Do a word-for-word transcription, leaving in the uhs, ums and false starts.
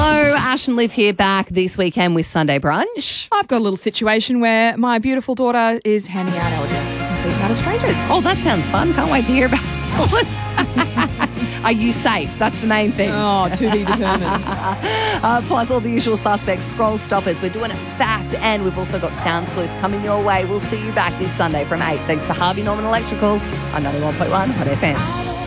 Hello, Ash and Liv here, back this weekend with Sunday Brunch. I've got a little situation where my beautiful daughter is handing out our address to complete utter strangers. Oh, that sounds fun. Can't wait to hear about it. Are you safe? That's the main thing. Oh, to be determined. uh, plus all the usual suspects, scroll stoppers. We're doing it fact, and we've also got Sound Sleuth coming your way. We'll see you back this Sunday from eight. Thanks to Harvey Norman Electrical on ninety-one point one Hot F M.